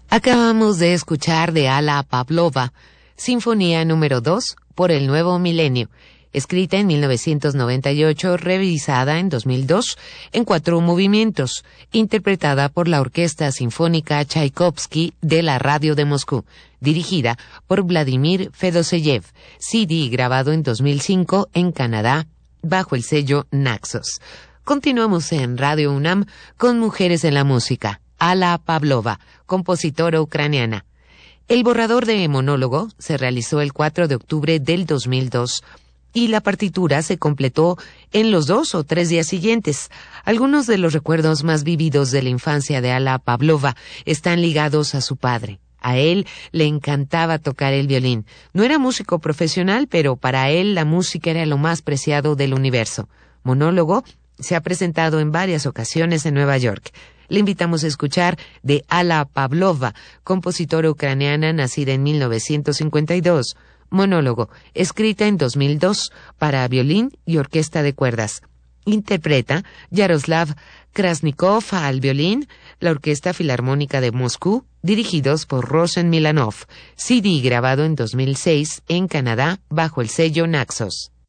Acabamos de escuchar de Alla Pavlova, Sinfonía número 2 por el Nuevo Milenio, escrita en 1998, revisada en 2002 en 4 movimientos, interpretada por la Orquesta Sinfónica Tchaikovsky de la Radio de Moscú, dirigida por Vladimir Fedoseyev, CD grabado en 2005 en Canadá, bajo el sello Naxos. Continuamos en Radio UNAM con Mujeres en la Música. Alla Pavlova, compositora ucraniana. El borrador de monólogo se realizó el 4 de octubre del 2002 y la partitura se completó en los 2 o 3 días siguientes. Algunos de los recuerdos más vividos de la infancia de Alla Pavlova están ligados a su padre. A él le encantaba tocar el violín. No era músico profesional, pero para él la música era lo más preciado del universo. Monólogo se ha presentado en varias ocasiones en Nueva York. Le invitamos a escuchar de Alla Pavlova, compositora ucraniana nacida en 1952. Monólogo, escrita en 2002 para violín y orquesta de cuerdas. Interpreta Yaroslav Krasnikov al violín, la Orquesta Filarmónica de Moscú, dirigidos por Rosen Milanov. CD grabado en 2006 en Canadá bajo el sello Naxos.